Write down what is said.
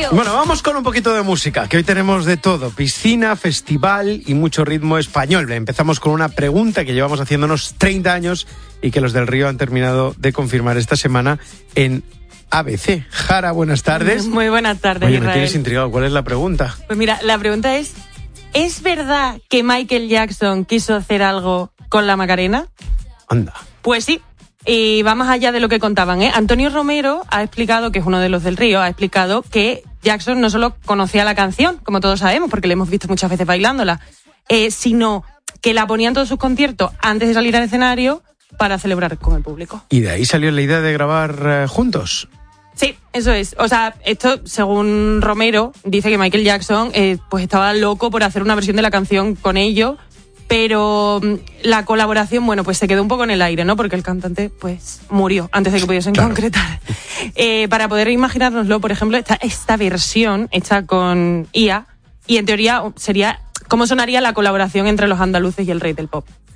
Bueno, vamos con un poquito de música, que hoy tenemos de todo. Piscina, festival y mucho ritmo español. Empezamos con una pregunta que llevamos haciéndonos 30 años y que los del Río han terminado de confirmar esta semana en ABC. Jara, buenas tardes. Muy buenas tardes, Oye, Israel. me tienes intrigado. ¿Cuál es la pregunta? Pues mira, la pregunta ¿es verdad que Michael Jackson quiso hacer algo con la Macarena? Anda. Pues sí. Y va más allá de lo que contaban, ¿eh? Antonio Romero ha explicado, que es uno de los del Río, ha explicado que Jackson no solo conocía la canción, como todos sabemos, porque la hemos visto muchas veces bailándola, sino que la ponía en todos sus conciertos antes de salir al escenario para celebrar con el público. ¿Y de ahí salió la idea de grabar juntos? Sí, eso es. O sea, esto, según Romero, dice que Michael Jackson pues estaba loco por hacer una versión de la canción con ellos, pero la colaboración, bueno, pues se quedó un poco en el aire, ¿no? Porque el cantante, pues, murió antes de que pudiesen concretar. Para poder imaginárnoslo, por ejemplo, esta versión hecha con IA, y en teoría sería cómo sonaría la colaboración entre los andaluces y el rey del pop.